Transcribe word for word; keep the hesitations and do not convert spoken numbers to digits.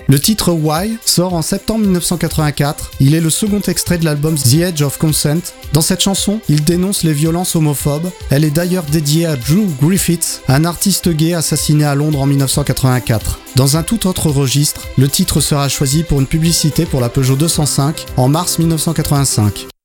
Le titre Why sort en septembre mille neuf cent quatre-vingt-quatre. Il est le second extrait de l'album The Edge of Consent. Dans cette chanson, il dénonce les violences homophobes. Elle est d'ailleurs dédiée à Drew Griffiths, un artiste gay assassiné à Londres en mille neuf cent quatre-vingt-quatre. Dans un tout autre registre, le titre sera choisi pour une publicité pour la Peugeot deux cent cinq en mars mille neuf cent quatre-vingt-cinq.